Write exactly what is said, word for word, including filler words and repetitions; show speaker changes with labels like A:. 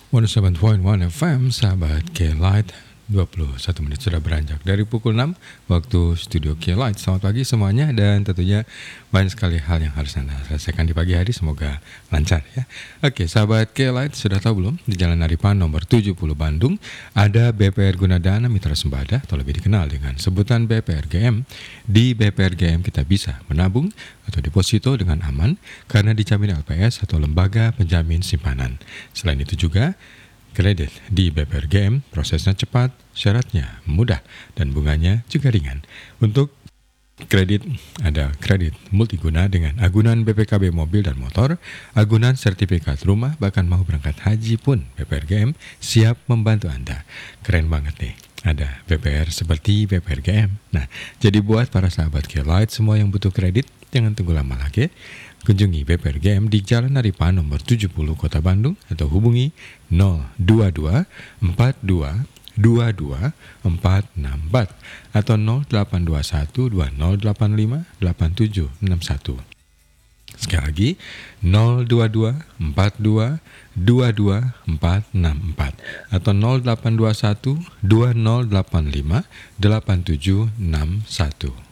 A: seratus tujuh koma satu F M, sahabat K-Light. dua puluh satu menit sudah beranjak dari pukul enam waktu studio K-Light. Selamat pagi semuanya, dan tentunya banyak sekali hal yang harus Anda selesaikan di pagi hari. Semoga lancar ya. Oke, sahabat K-Light, sudah tahu belum? Di Jalan Aripan nomor tujuh puluh Bandung ada B P R Gunadana Mitra Sembada atau lebih dikenal dengan sebutan B P R G M. Di B P R G M kita bisa menabung atau deposito dengan aman karena dijamin L P S atau lembaga penjamin simpanan. Selain itu juga kredit di B P R G M prosesnya cepat, syaratnya mudah, dan bunganya juga ringan. Untuk kredit ada kredit multiguna dengan agunan B P K B mobil dan motor, agunan sertifikat rumah, bahkan mau berangkat haji pun B P R G M siap membantu Anda. Keren banget nih, ada B P R seperti B P R G M. Nah, jadi buat para sahabat K-Light semua yang butuh kredit, jangan tunggu lama lagi. Kunjungi B P R G M di Jalan Aripan nomor tujuh puluh Kota Bandung atau hubungi nol dua dua empat dua dua dua empat enam empat atau nol delapan dua satu dua nol delapan lima delapan tujuh enam satu. Sekali lagi nol dua dua empat dua dua dua empat enam empat atau nol delapan dua satu dua nol delapan lima delapan tujuh enam satu.